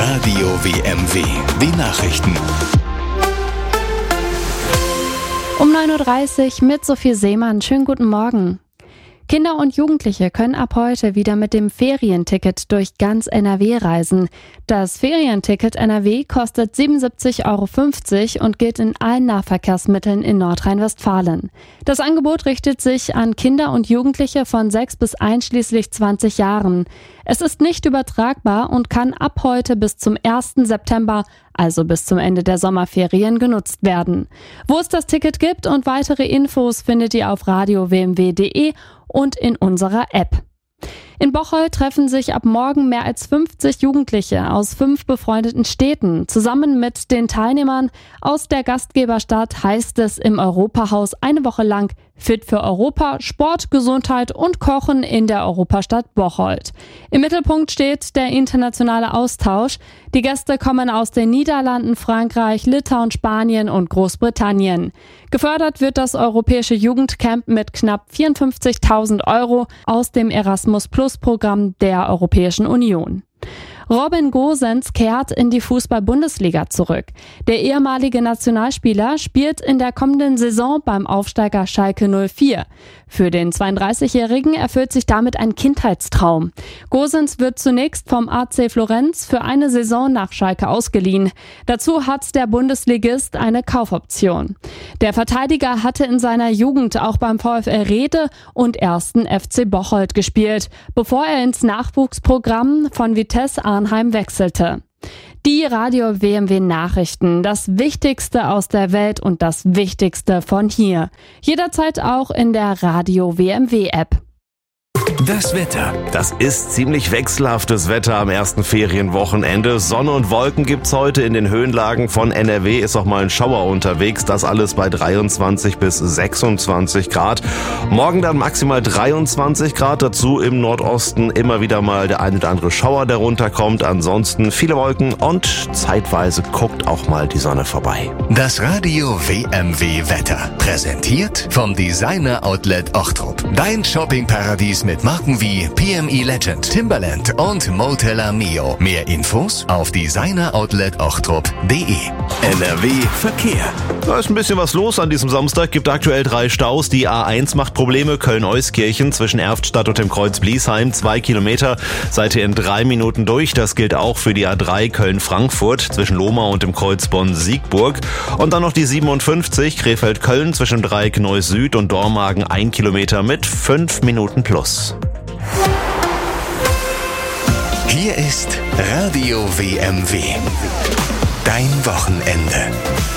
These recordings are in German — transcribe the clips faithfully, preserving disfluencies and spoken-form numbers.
Radio W M W, die Nachrichten. Um neun Uhr dreißig mit Sophie Seemann. Schönen guten Morgen. Kinder und Jugendliche können ab heute wieder mit dem Ferienticket durch ganz N R W reisen. Das Ferienticket N R W kostet siebenundsiebzig Euro fünfzig und gilt in allen Nahverkehrsmitteln in Nordrhein-Westfalen. Das Angebot richtet sich an Kinder und Jugendliche von sechs bis einschließlich zwanzig Jahren. Es ist nicht übertragbar und kann ab heute bis zum ersten September, also bis zum Ende der Sommerferien, genutzt werden. Wo es das Ticket gibt und weitere Infos findet ihr auf radio w m w punkt de und in unserer App. In Bocholt treffen sich ab morgen mehr als fünfzig Jugendliche aus fünf befreundeten Städten. Zusammen mit den Teilnehmern aus der Gastgeberstadt heißt es im Europahaus eine Woche lang Fit für Europa, Sport, Gesundheit und Kochen in der Europastadt Bocholt. Im Mittelpunkt steht der internationale Austausch. Die Gäste kommen aus den Niederlanden, Frankreich, Litauen, Spanien und Großbritannien. Gefördert wird das Europäische Jugendcamp mit knapp vierundfünfzigtausend Euro aus dem Erasmus-Plus-Programm der Europäischen Union. Robin Gosens kehrt in die Fußball-Bundesliga zurück. Der ehemalige Nationalspieler spielt in der kommenden Saison beim Aufsteiger Schalke null vier. Für den zweiunddreißigjährigen erfüllt sich damit ein Kindheitstraum. Gosens wird zunächst vom A C Florenz für eine Saison nach Schalke ausgeliehen. Dazu hat der Bundesligist eine Kaufoption. Der Verteidiger hatte in seiner Jugend auch beim VfL Rede und ersten F C Bocholt gespielt, bevor er ins Nachwuchsprogramm von Vitesse Arnheim wechselte. Die Radio W M W Nachrichten, das Wichtigste aus der Welt und das Wichtigste von hier. Jederzeit auch in der Radio W M W App. Das Wetter. Das ist ziemlich wechselhaftes Wetter am ersten Ferienwochenende. Sonne und Wolken gibt's heute in den Höhenlagen von N R W. Ist auch mal ein Schauer unterwegs. Das alles bei dreiundzwanzig bis sechsundzwanzig Grad. Morgen dann maximal dreiundzwanzig Grad. Dazu im Nordosten immer wieder mal der ein oder andere Schauer, der runterkommt. Ansonsten viele Wolken und zeitweise guckt auch mal die Sonne vorbei. Das Radio W M W Wetter. Präsentiert vom Designer Outlet Ochtrup. Dein Shoppingparadies mit Marken wie P M E Legend, Timberland und Motella Mio. Mehr Infos auf designer outlet ochtrup punkt de. N R W Verkehr. Da ist ein bisschen was los an diesem Samstag. Gibt aktuell drei Staus. Die A eins macht Probleme. Köln-Euskirchen zwischen Erftstadt und dem Kreuz Bliesheim. Zwei Kilometer seid ihr in drei Minuten durch. Das gilt auch für die A drei Köln-Frankfurt zwischen Lohmar und dem Kreuz Bonn-Siegburg. Und dann noch die siebenundfünfzig Krefeld-Köln zwischen Dreieck Neuss Süd und Dormagen. Ein Kilometer mit fünf Minuten plus. Hier ist Radio W M W. Dein Wochenende.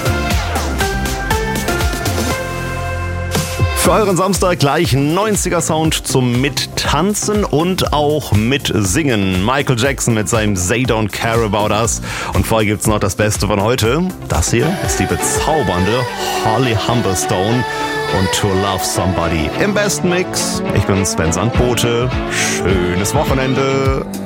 Für euren Samstag gleich neunziger Sound zum Mittanzen und auch Mitsingen. Michael Jackson mit seinem They Don't Care About Us. Und vorher gibt's noch das Beste von heute. Das hier ist die bezaubernde Holly Humberstone und To Love Somebody im besten Mix. Ich bin Sven Sandbote. Schönes Wochenende.